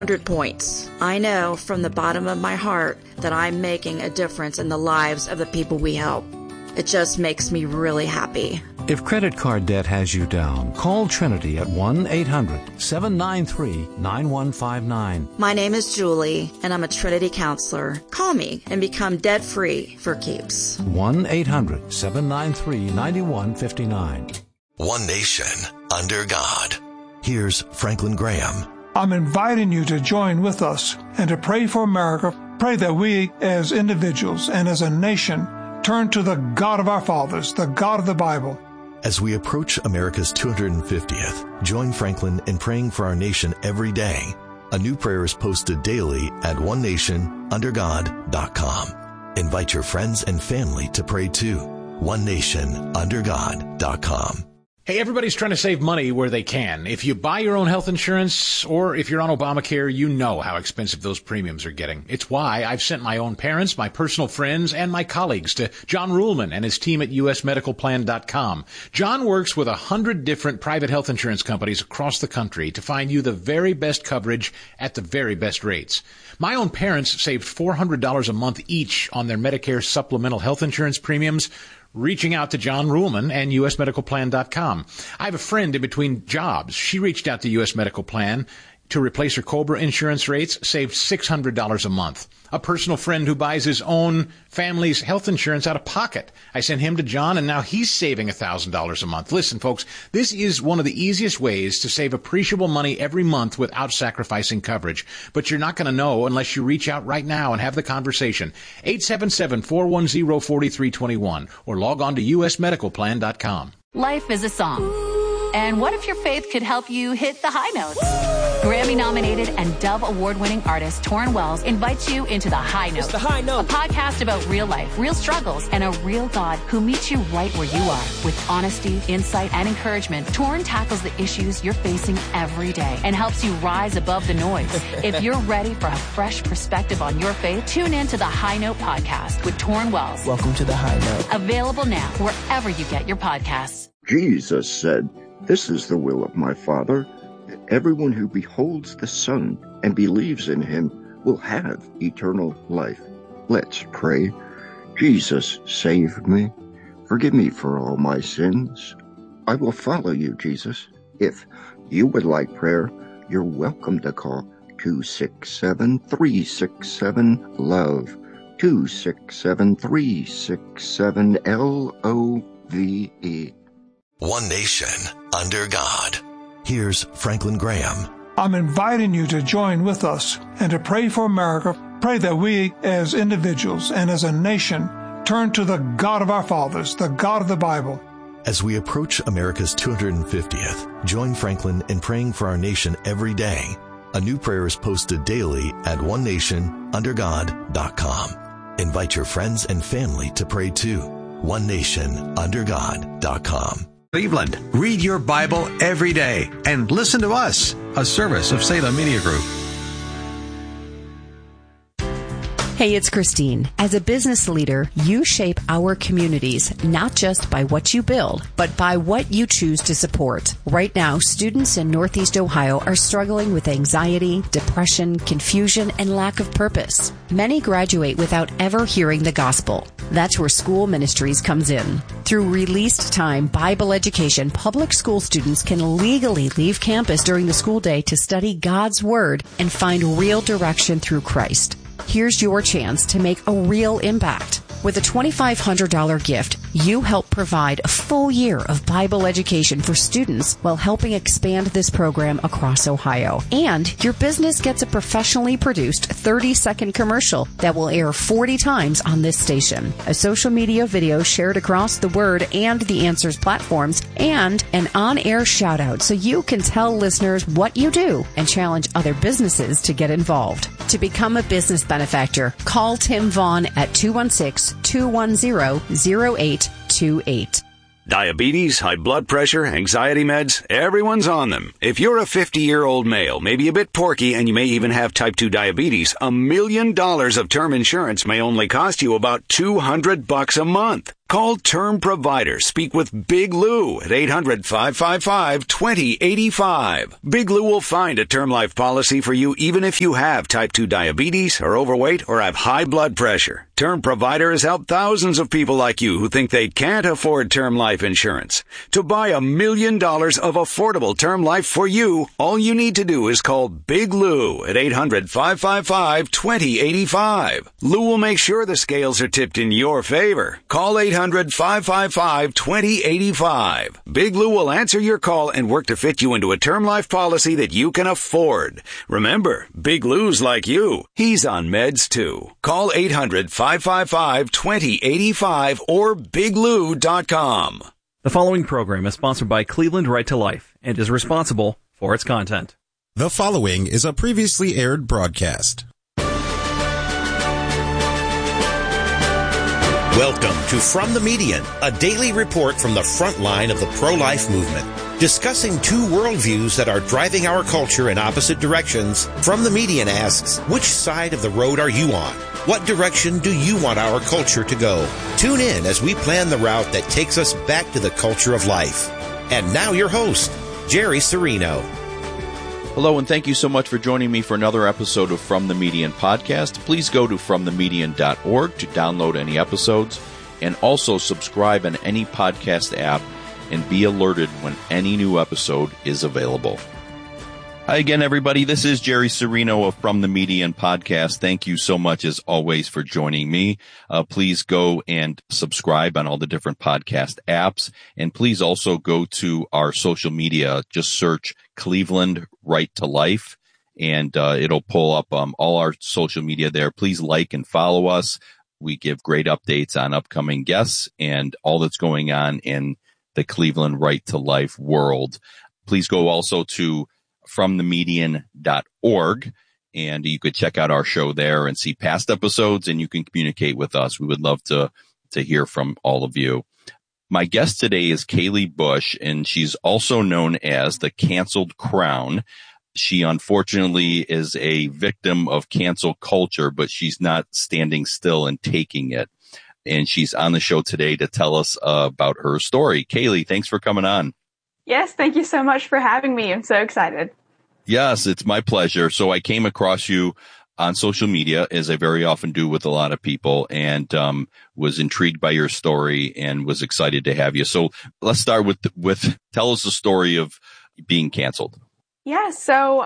100 points. I know from the bottom of my heart that I'm making a difference in the lives of the people we help. It just makes me really happy. If credit card debt has you down, call Trinity at 1-800-793-9159. My name is Julie, and I'm a Trinity counselor. Call me and become debt-free for keeps. 1-800-793-9159. One nation under God. Here's Franklin Graham. I'm inviting you to join with us and to pray for America. Pray that we as individuals and as a nation turn to the God of our fathers, the God of the Bible. As we approach America's 250th, join Franklin in praying for our nation every day. A new prayer is posted daily at onenationundergod.com. Invite your friends and family to pray too. onenationundergod.com. Hey, everybody's trying to save money where they can. If you buy your own health insurance or if you're on Obamacare, you know how expensive those premiums are getting. It's why I've sent my own parents, my personal friends, and my colleagues to John Ruhlman and his team at usmedicalplan.com. John works with 100 different private health insurance companies across the country to find you the very best coverage at the very best rates. My own parents saved $400 a month each on their Medicare supplemental health insurance premiums, reaching out to John Ruhlman and usmedicalplan.com. I have a friend in between jobs. She reached out to US Medical Plan to replace her COBRA insurance rates, saved $600 a month. A personal friend who buys his own family's health insurance out of pocket. I sent him to John, and now he's saving $1,000 a month. Listen, folks, this is one of the easiest ways to save appreciable money every month without sacrificing coverage. But you're not going to know unless you reach out right now and have the conversation. 877-410-4321 or log on to usmedicalplan.com. Life is a song. And what if your faith could help you hit the high notes? Grammy-nominated and Dove Award-winning artist Torrin Wells invites you into The High Note. It's The High Note. A podcast about real life, real struggles, and a real God who meets you right where you are. With honesty, insight, and encouragement, Torrin tackles the issues you're facing every day and helps you rise above the noise. If you're ready for a fresh perspective on your faith, tune in to The High Note podcast with Torrin Wells. Welcome to The High Note. Available now wherever you get your podcasts. Jesus said, "This is the will of my Father, that everyone who beholds the Son and believes in him will have eternal life." Let's pray. Jesus, save me. Forgive me for all my sins. I will follow you, Jesus. If you would like prayer, you're welcome to call 267-367-LOVE, 267-367-LOVE. One nation under God. Here's Franklin Graham. I'm inviting you to join with us and to pray for America. Pray that we as individuals and as a nation turn to the God of our fathers, the God of the Bible. As we approach America's 250th, join Franklin in praying for our nation every day. A new prayer is posted daily at onenationundergod.com. Invite your friends and family to pray too. onenationundergod.com. Cleveland, read your Bible every day and listen to us, a service of Salem Media Group. Hey, it's Christine. As a business leader, you shape our communities, not just by what you build, but by what you choose to support. Right now, students in Northeast Ohio are struggling with anxiety, depression, confusion, and lack of purpose. Many graduate without ever hearing the gospel. That's where School Ministries comes in. Through released time Bible education, public school students can legally leave campus during the school day to study God's Word and find real direction through Christ. Here's your chance to make a real impact. With a $2,500 gift, you help provide a full year of Bible education for students while helping expand this program across Ohio. And your business gets a professionally produced 30-second commercial that will air 40 times on this station, a social media video shared across the Word and the Answers platforms, and an on-air shout-out so you can tell listeners what you do and challenge other businesses to get involved. To become a business benefactor, call Tim Vaughn at 216-210-0828. Diabetes, high blood pressure, anxiety meds, everyone's on them. If you're a 50-year-old male, maybe a bit porky, and you may even have type 2 diabetes, $1 million of term insurance may only cost you about $200 a month. Call Term Provider. Speak with Big Lou at 800-555-2085. Big Lou will find a term life policy for you even if you have type 2 diabetes, are overweight, or have high blood pressure. Term Provider has helped thousands of people like you who think they can't afford term life insurance. To buy $1 million of affordable term life for you, all you need to do is call Big Lou at 800-555-2085. Lou will make sure the scales are tipped in your favor. Call 800-555-2085. Big Lou will answer your call and work to fit you into a term life policy that you can afford. Remember, Big Lou's like you. He's on meds too. Call 800-555-2085 or biglou.com. The following program is sponsored by Cleveland Right to Life and is responsible for its content. The following is a previously aired broadcast. Welcome to From the Median, a daily report from the front line of the pro-life movement. Discussing two worldviews that are driving our culture in opposite directions, From the Median asks, which side of the road are you on? What direction do you want our culture to go? Tune in as we plan the route that takes us back to the culture of life. And now your host, Jerry Serino. Hello, and thank you so much for joining me for another episode of From the Median podcast. Please go to fromthemedian.org to download any episodes, and also subscribe on any podcast app and be alerted when any new episode is available. Hi again, everybody. This is Jerry Serino of From the Median podcast. Thank you so much, as always, for joining me. Please go and subscribe on all the different podcast apps. And please also go to our social media. Just search Cleveland Right to Life, and it'll pull up all our social media there. Please like and follow us. We give great updates on upcoming guests and all that's going on in the Cleveland Right to Life world. Please go also to fromthemedian.org, and you could check out our show there and see past episodes, and you can communicate with us. We would love to hear from all of you. My guest today is Kaylee Bush, and she's also known as the Canceled Crown. She unfortunately is a victim of cancel culture, but she's not standing still and taking it. And she's on the show today to tell us about her story. Kaylee, thanks for coming on. Yes, thank you so much for having me. I'm so excited. Yes, it's my pleasure. So I came across you on social media, as I very often do with a lot of people, and was intrigued by your story and was excited to have you. So let's start with tell us the story of being canceled. Yeah, so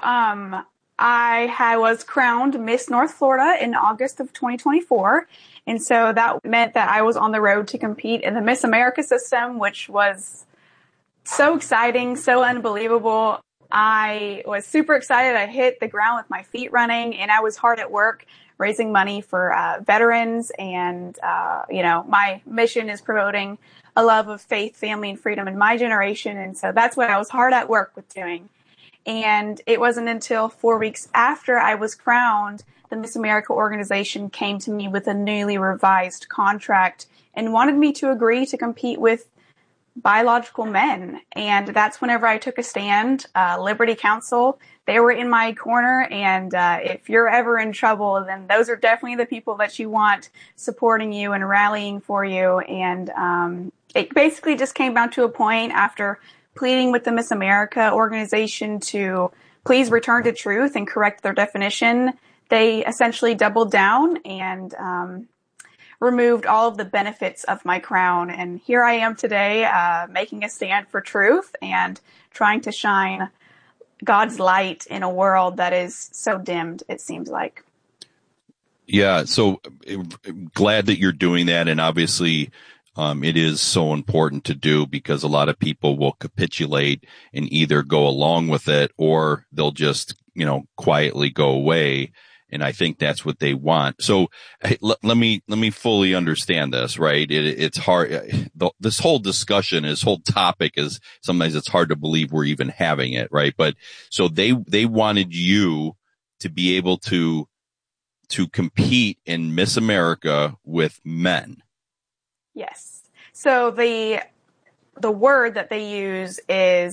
I was crowned Miss North Florida in August of 2024. And so that meant that I was on the road to compete in the Miss America system, which was so exciting, so unbelievable. I was super excited. I hit the ground with my feet running, and I was hard at work raising money for veterans. And, my mission is promoting a love of faith, family, and freedom in my generation. And so that's what I was hard at work with doing. And it wasn't until 4 weeks after I was crowned, the Miss America organization came to me with a newly revised contract and wanted me to agree to compete with biological men. And that's whenever I took a stand. Liberty Counsel, they were in my corner. And if you're ever in trouble, then those are definitely the people that you want supporting you and rallying for you. And it basically just came down to a point after pleading with the Miss America organization to please return to truth and correct their definition. They essentially doubled down and removed all of the benefits of my crown. And here I am today, making a stand for truth and trying to shine God's light in a world that is so dimmed, it seems like. Yeah, so glad that you're doing that. And obviously, it is so important to do, because a lot of people will capitulate and either go along with it or they'll just, quietly go away. And I think that's what they want. So hey, let me fully understand this, right? It's hard. This whole discussion, this whole topic is sometimes it's hard to believe we're even having it, right? But so they wanted you to be able to compete in Miss America with men. Yes. So the word that they use is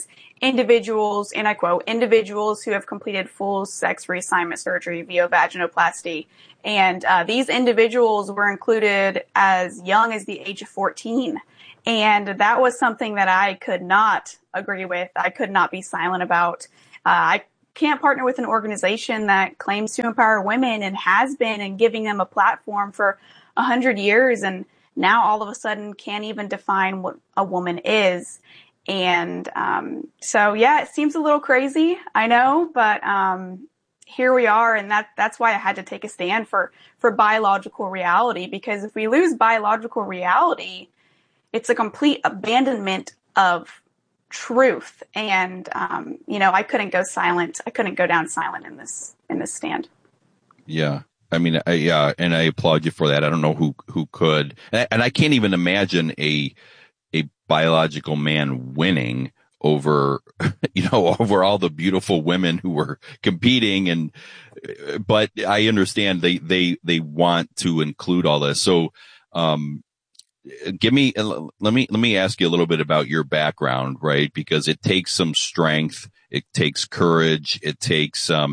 individuals, and I quote, individuals who have completed full sex reassignment surgery via vaginoplasty. And these individuals were included as young as the age of 14. And that was something that I could not agree with. I could not be silent about. I can't partner with an organization that claims to empower women and has been, and giving them a platform for 100 years, and now all of a sudden can't even define what a woman is. And so, yeah, it seems a little crazy, I know, but here we are, and that's why I had to take a stand for biological reality, because if we lose biological reality, it's a complete abandonment of truth. And I couldn't go silent. I couldn't go down silent in this stand. Yeah. I mean, and I applaud you for that. I don't know who could, and I can't even imagine a biological man winning over all the beautiful women who were competing. But I understand they want to include all this. So, let me ask you a little bit about your background, right? Because it takes some strength, it takes courage, it takes a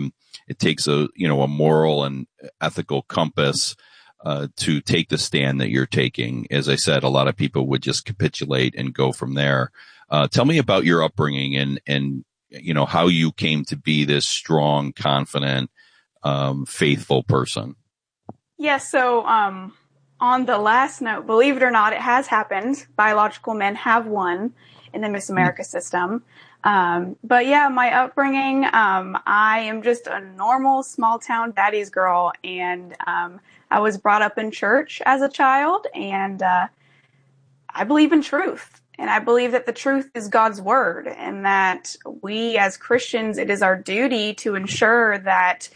moral and ethical compass to take the stand that you're taking. As I said, a lot of people would just capitulate and go from there. Tell me about your upbringing and how you came to be this strong, confident, faithful person. Yeah. So, on the last note, believe it or not, it has happened. Biological men have won in the Miss America system. But yeah, my upbringing, I am just a normal small town daddy's girl. And, I was brought up in church as a child, and, I believe in truth. And I believe that the truth is God's word, and that we as Christians, it is our duty to ensure that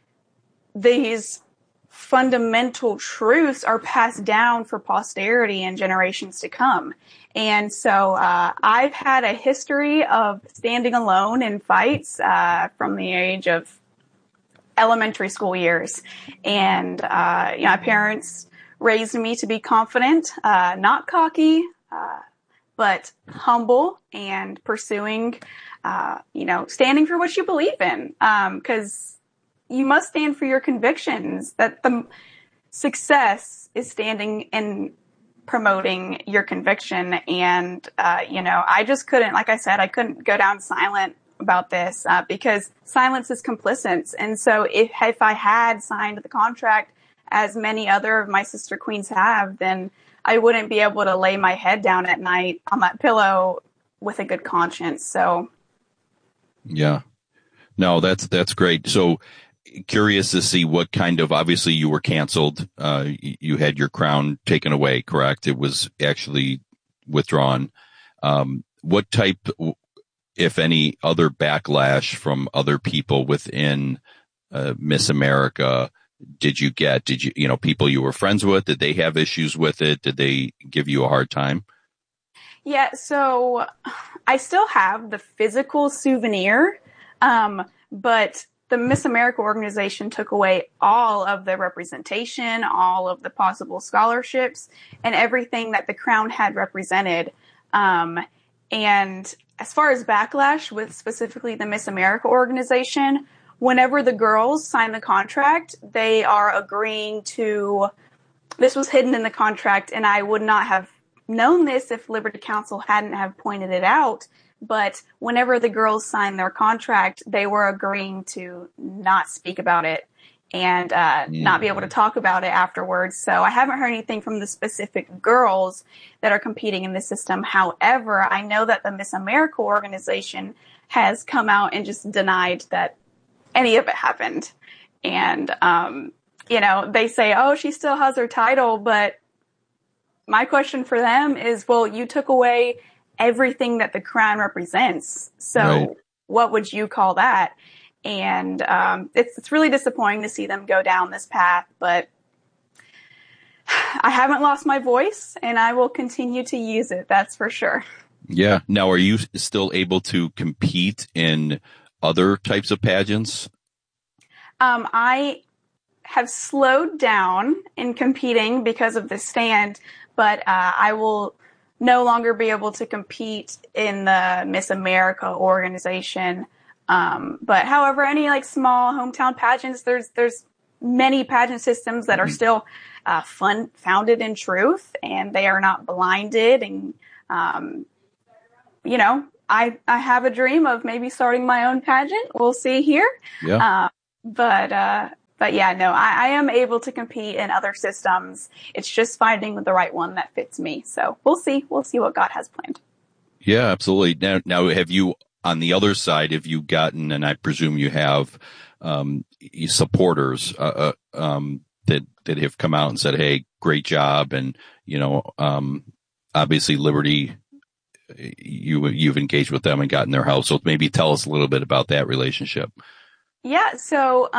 these fundamental truths are passed down for posterity and generations to come. And so I've had a history of standing alone in fights from the age of elementary school years. And my parents raised me to be confident, not cocky, but humble, and pursuing, standing for what you believe in. Because you must stand for your convictions. That the success is standing and promoting your conviction. And, I just couldn't, like I said, I couldn't go down silent about this, because silence is complicit. And so if I had signed the contract, as many other of my sister queens have, then I wouldn't be able to lay my head down at night on that pillow with a good conscience. So. Yeah. No, that's great. So, curious to see what kind of, obviously you were canceled. You had your crown taken away, correct? It was actually withdrawn. What type, if any, other backlash from other people within Miss America did you get? Did you, people you were friends with, did they have issues with it? Did they give you a hard time? Yeah, so I still have the physical souvenir, but the Miss America organization took away all of the representation, all of the possible scholarships, and everything that the crown had represented. And as far as backlash with specifically the Miss America organization, whenever the girls sign the contract, they are agreeing to, this was hidden in the contract, and I would not have known this if Liberty Counsel hadn't have pointed it out. But whenever the girls signed their contract, they were agreeing to not speak about it and not be able to talk about it afterwards. So I haven't heard anything from the specific girls that are competing in the system. However, I know that the Miss America organization has come out and just denied that any of it happened. And, they say, oh, she still has her title. But my question for them is, well, you took away everything that the crown represents. So What would you call that? And it's really disappointing to see them go down this path, but I haven't lost my voice, and I will continue to use it. That's for sure. Yeah. Now, are you still able to compete in other types of pageants? I have slowed down in competing because of the stand, but I will no longer be able to compete in the Miss America organization. But however, any like small hometown pageants, there's many pageant systems that are still founded in truth, and they are not blinded. And you know, I have a dream of maybe starting my own pageant. We'll see here. Yeah. But yeah, no, I am able to compete in other systems. It's just finding the right one that fits me. So we'll see what God has planned. Yeah, absolutely. Now have you, on the other side, have you gotten, and I presume you have, supporters, that have come out and said, hey, great job. And, you know, obviously Liberty, you've engaged with them and gotten their help. So maybe tell us a little bit about that relationship. Yeah. So,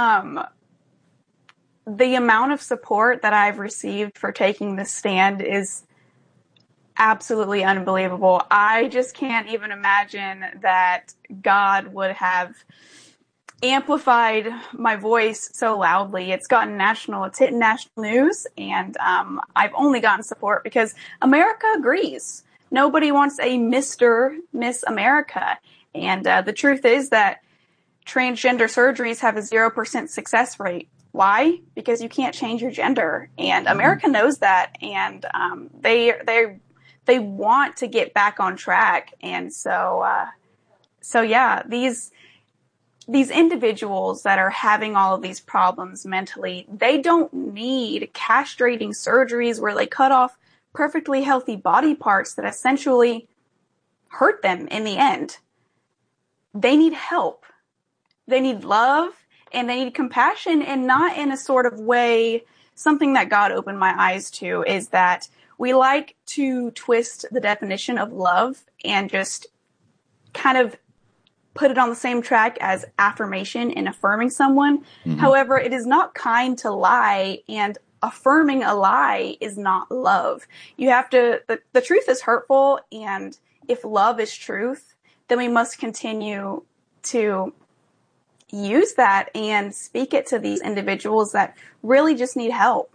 the amount of support that I've received for taking this stand is absolutely unbelievable. I just can't even imagine that God would have amplified my voice so loudly. It's hitting national news, and I've only gotten support because America agrees. Nobody wants a Miss America. And the truth is that transgender surgeries have a 0% success rate. Why? Because you can't change your gender, and America knows that, and they want to get back on track. And so yeah, these individuals that are having all of these problems mentally, they don't need castrating surgeries where they cut off perfectly healthy body parts that essentially hurt them in the end. They need help. They need love. And they need compassion, and not in a sort of way. Something that God opened my eyes to is that we like to twist the definition of love and just kind of put it on the same track as affirmation and affirming someone. Mm-hmm. However, it is not kind to lie, and affirming a lie is not love. You have to, the truth is hurtful, and if love is truth, then we must continue to use that and speak it to these individuals that really just need help.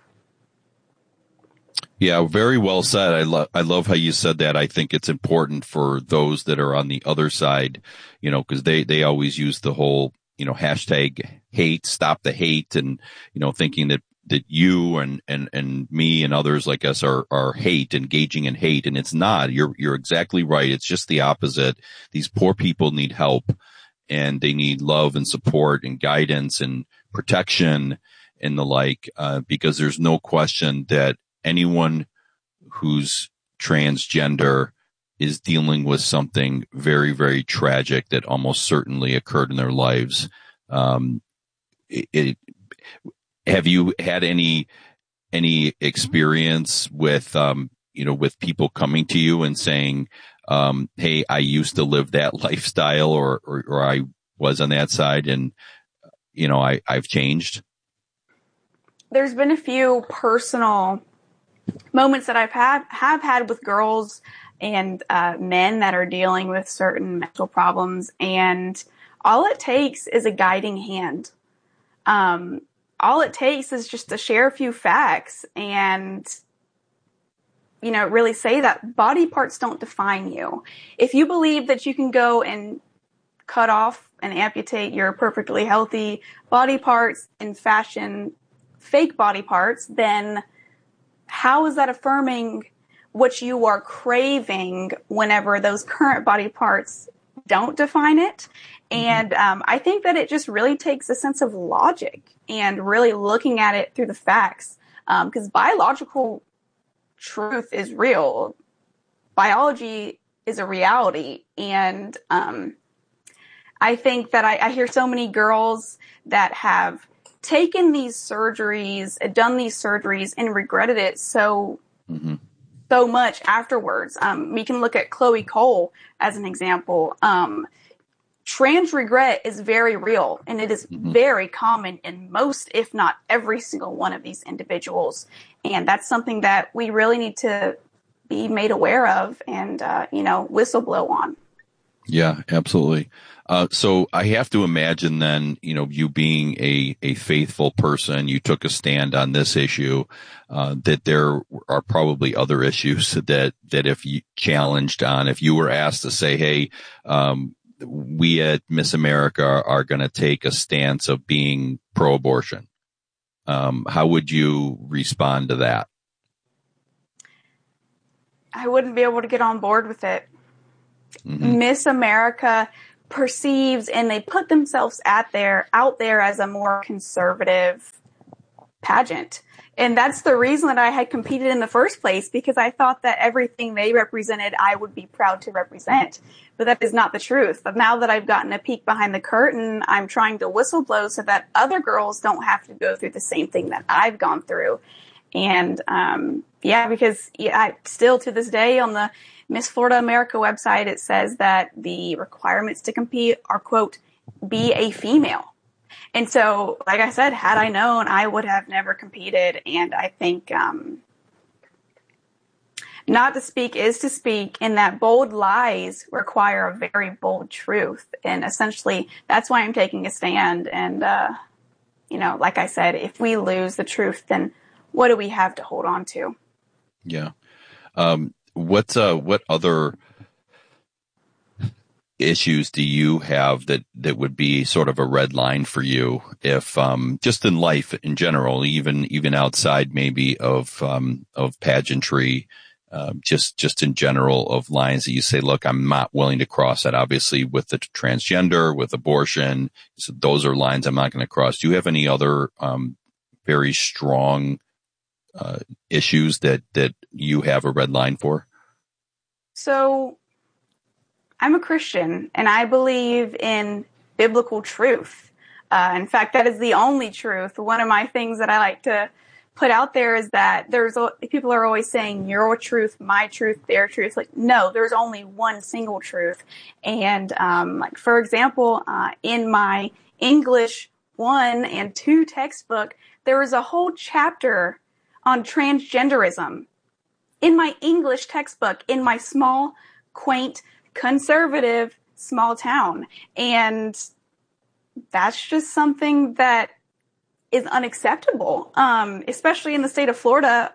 Yeah, very well said. I love how you said that. I think it's important for those that are on the other side, you know, because they always use the whole, you know, hashtag hate, stop the hate, and, you know, thinking that you and me and others like us are engaging in hate. And it's not. You're exactly right. It's just the opposite. These poor people need help. And they need love and support and guidance and protection and the like, because there's no question that anyone who's transgender is dealing with something very, very tragic that almost certainly occurred in their lives. Have you had any experience with, you know, with people coming to you and saying, hey, I used to live that lifestyle, or I was on that side, and, you know, I've changed? There's been a few personal moments that have had with girls and men that are dealing with certain mental problems, and all it takes is a guiding hand. All it takes is just to share a few facts and, you know, really say that body parts don't define you. If you believe that you can go and cut off and amputate your perfectly healthy body parts and fashion fake body parts, then how is that affirming what you are craving whenever those current body parts don't define it? And I think that it just really takes a sense of logic and really looking at it through the facts, because biological truth is real. Biology is a reality. And I think that I hear so many girls that have taken these surgeries, done these surgeries, and regretted it so much afterwards. We can look at Chloe Cole as an example. Trans regret is very real, and it is very common in most, if not every single one of these individuals. And that's something that we really need to be made aware of and, you know, whistleblow on. Yeah, absolutely. So I have to imagine then, you being a faithful person, you took a stand on this issue, that there are probably other issues that if you challenged on, if you were asked to say, hey, we at Miss America are going to take a stance of being pro-abortion. How would you respond to that? I wouldn't be able to get on board with it. Mm-hmm. Miss America perceives and they put themselves out there as a more conservative pageant. And that's the reason that I had competed in the first place, because I thought that everything they represented, I would be proud to represent. But that is not the truth. But now that I've gotten a peek behind the curtain, I'm trying to whistleblow so that other girls don't have to go through the same thing that I've gone through. And, because I still to this day on the Miss Florida America website, it says that the requirements to compete are, quote, be a female. And so, like I said, had I known, I would have never competed. And I think, not to speak is to speak, in that bold lies require a very bold truth. And essentially, that's why I'm taking a stand. And, like I said, if we lose the truth, then what do we have to hold on to? Yeah. What other issues do you have that would be sort of a red line for you, if just in life in general, even outside maybe of pageantry, just in general, of lines that you say, look, I'm not willing to cross that? Obviously with the transgender, with abortion, so those are lines I'm not going to cross. Do you have any other very strong issues that you have a red line for? So I'm a Christian and I believe in biblical truth. In fact, that is the only truth. One of my things that I like to put out there is that people are always saying your truth, my truth, their truth. Like, no, there's only one single truth. And, for example, in my English 1 and 2 textbook, there was a whole chapter on transgenderism in my English textbook, in my small, quaint, conservative small town. And that's just something that is unacceptable, especially in the state of Florida,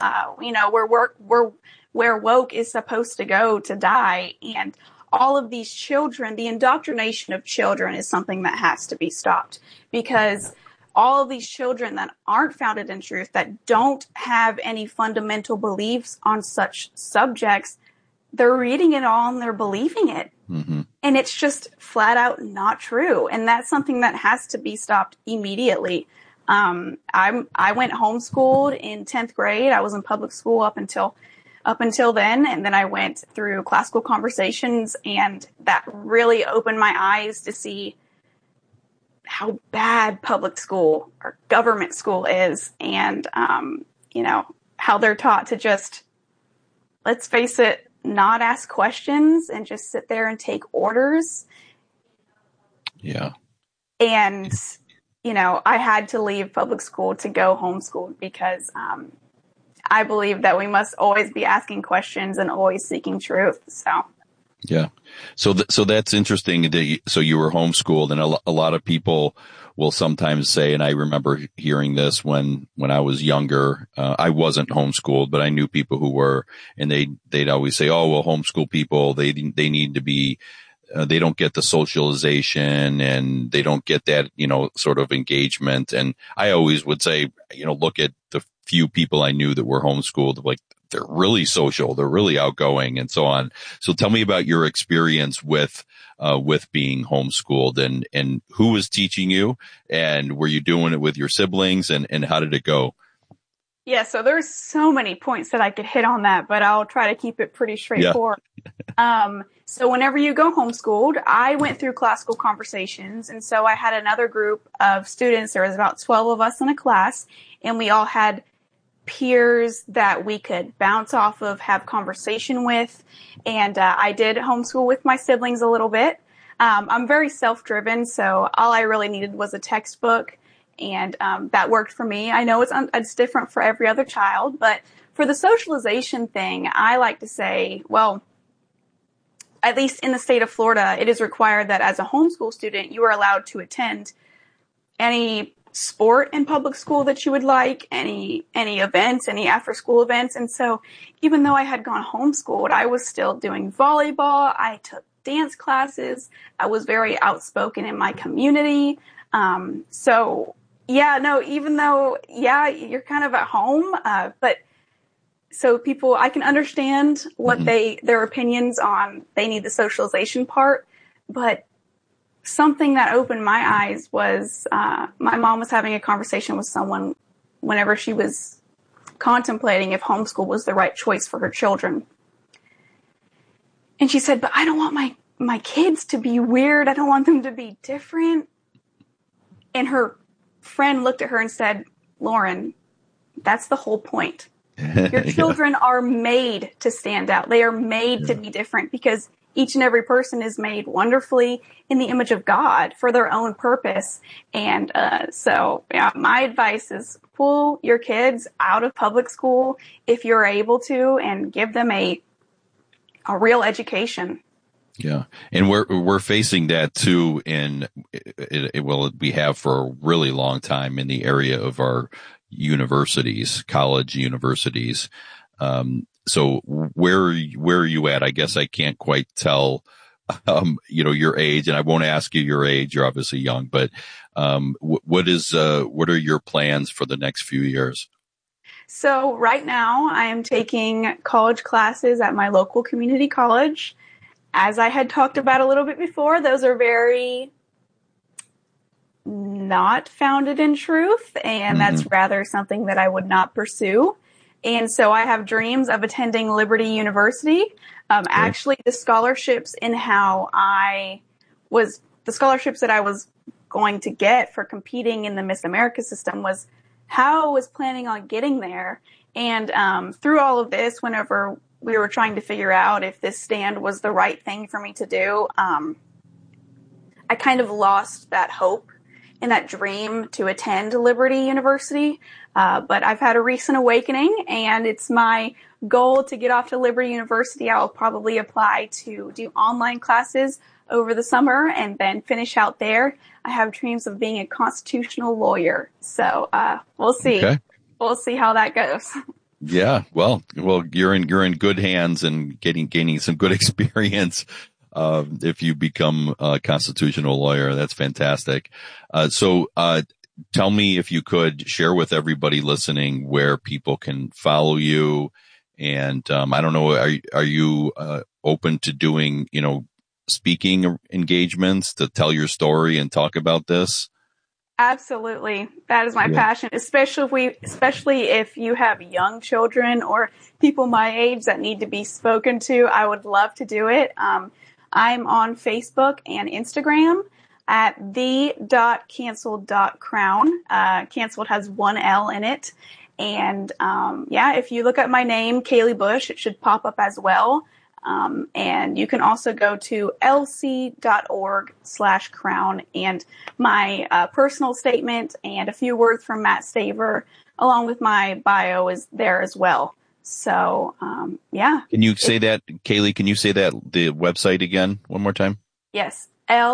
where woke is supposed to go to die. And all of these children, the indoctrination of children is something that has to be stopped, because all of these children that aren't founded in truth, that don't have any fundamental beliefs on such subjects, they're reading it all and they're believing it. Mm-hmm. And it's just flat out not true. And that's something that has to be stopped immediately. I went homeschooled in 10th grade. I was in public school up until then. And then I went through classical conversations, and that really opened my eyes to see how bad public school or government school is. And, how they're taught to just, let's face it, not ask questions and just sit there and take orders. Yeah. And, I had to leave public school to go homeschool because, I believe that we must always be asking questions and always seeking truth. So. Yeah. So that's interesting. So you were homeschooled, and a lot of people will sometimes say, and I remember hearing this when I was younger, I wasn't homeschooled, but I knew people who were, and they'd always say, oh, well, homeschool people, they need to be, they don't get the socialization and they don't get that, sort of engagement. And I always would say, look at the few people I knew that were homeschooled, like, they're really social, they're really outgoing, and so on. So tell me about your experience with being homeschooled, and who was teaching you, and were you doing it with your siblings, and how did it go? Yeah, so there's so many points that I could hit on that, but I'll try to keep it pretty straightforward. Yeah. So whenever you go homeschooled, I went through classical conversations, and so I had another group of students. There was about 12 of us in a class, and we all had peers that we could bounce off of, have conversation with. And I did homeschool with my siblings a little bit. I'm very self-driven, so all I really needed was a textbook, and that worked for me. I know it's different for every other child, but for the socialization thing, I like to say, well, at least in the state of Florida, it is required that as a homeschool student, you are allowed to attend any sport in public school that you would like, any events, any after school events. And so even though I had gone homeschooled, I was still doing volleyball. I took dance classes. I was very outspoken in my community. Even though, you're kind of at home, but so people, I can understand what their opinions on, they need the socialization part, but something that opened my eyes was, my mom was having a conversation with someone whenever she was contemplating if homeschool was the right choice for her children. And she said, but I don't want my kids to be weird. I don't want them to be different. And her friend looked at her and said, Lauren, that's the whole point. Your children are made to stand out. They are made to be different because each and every person is made wonderfully in the image of God for their own purpose. And my advice is pull your kids out of public school if you're able to and give them a real education. Yeah. And we're facing that too we have for a really long time in the area of our universities, college universities. So where are you at? I guess I can't quite tell, your age, and I won't ask you your age. You're obviously young, but, what are your plans for the next few years? So right now I am taking college classes at my local community college. As I had talked about a little bit before, those are very not founded in truth, and that's rather something that I would not pursue. And so I have dreams of attending Liberty University. Actually, the scholarships that I was going to get for competing in the Miss America system was how I was planning on getting there. And through all of this, whenever we were trying to figure out if this stand was the right thing for me to do, I kind of lost that hope and that dream to attend Liberty University. But I've had a recent awakening, and it's my goal to get off to Liberty University. I'll probably apply to do online classes over the summer and then finish out there. I have dreams of being a constitutional lawyer. So we'll see. Okay. We'll see how that goes. Yeah. Well, you're in good hands and gaining some good experience. If you become a constitutional lawyer, that's fantastic. So tell me, if you could share with everybody listening where people can follow you. And, I don't know, are you, open to doing, speaking engagements to tell your story and talk about this? Absolutely. That is my passion, especially if you have young children or people my age that need to be spoken to. I would love to do it. I'm on Facebook and Instagram at the.canceled.crown. Canceled has one L in it. And, if you look at my name, Kaylee Bush, it should pop up as well. And you can also go to lc.org/crown, and my personal statement and a few words from Matt Staver, along with my bio, is there as well. So, Can you say that, Kaylee, the website again one more time? Yes.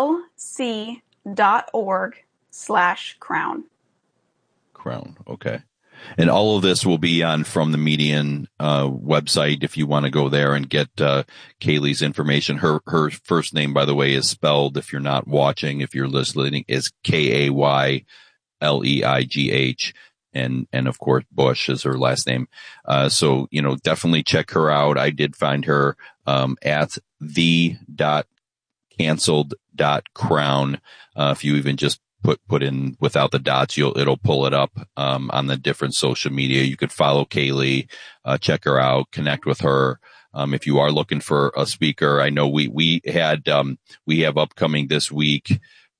lc.org/crown. Crown. Okay. And all of this will be on From the Median website if you want to go there and get Kaylee's information. Her first name, by the way, is spelled, if you're not watching, if you're listening, is Kayleigh. And of course, Bush is her last name. So, definitely check her out. I did find her at the.canceled.crown. If you even just put in without the dots, it'll pull it up on the different social media. You could follow Kaylee, check her out, connect with her. If you are looking for a speaker, I know we have upcoming this week.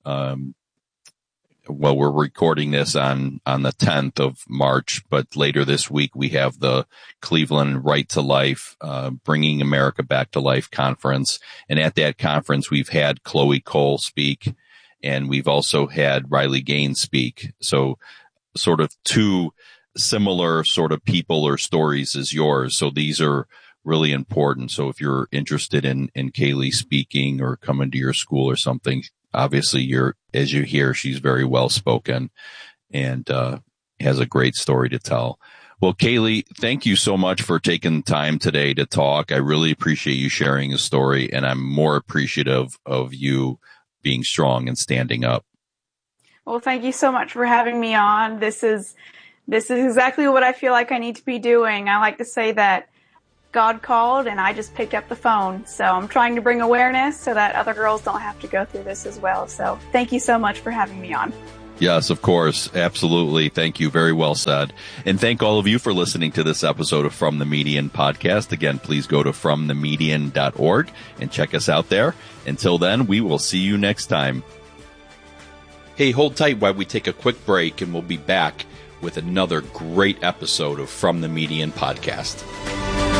We're recording this on the 10th of March, but later this week we have the Cleveland Right to Life, Bringing America Back to Life conference. And at that conference, we've had Chloe Cole speak, and we've also had Riley Gaines speak. So sort of two similar sort of people or stories as yours. So these are really important. So if you're interested in Kaylee speaking or coming to your school or something, obviously as you hear, she's very well spoken and has a great story to tell. Well, Kaylee, thank you so much for taking time today to talk. I really appreciate you sharing a story, and I'm more appreciative of you being strong and standing up. Well, thank you so much for having me on. This is exactly what I feel like I need to be doing. I like to say that God called and I just picked up the phone. So I'm trying to bring awareness so that other girls don't have to go through this as well. So thank you so much for having me on. Yes, of course. Absolutely. Thank you. Very well said. And thank all of you for listening to this episode of From the Median podcast. Again, please go to fromthemedian.org and check us out there. Until then, we will see you next time. Hey, hold tight while we take a quick break, and we'll be back with another great episode of From the Median podcast.